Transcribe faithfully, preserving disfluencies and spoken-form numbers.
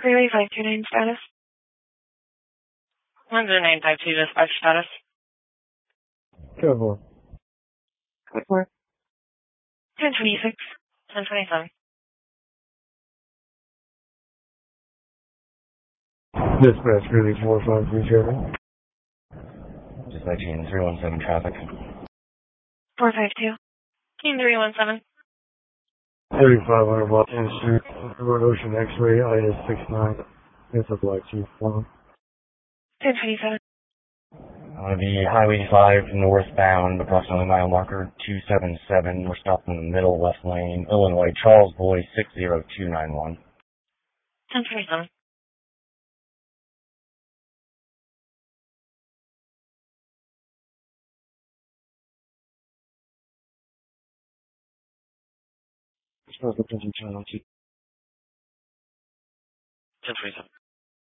Relay five two nine status. one zero nine five two dispatch status. Code four. Code four. ten twenty-six. ten twenty-seven. Dispatch Relay four five three seven. Dispatching three one seven traffic. four five two. Team three one seven. thirty-five hundred Washington Street, Road Ocean X-ray, I S six nine. It's a black chief one. ten twenty-seven. On the Highway five northbound, approximately mile marker two seven seven. We're stopped in the middle left lane, Illinois, Charles Boy six zero two nine one. ten twenty-seven. Supposed to channel two. ten twenty-seven.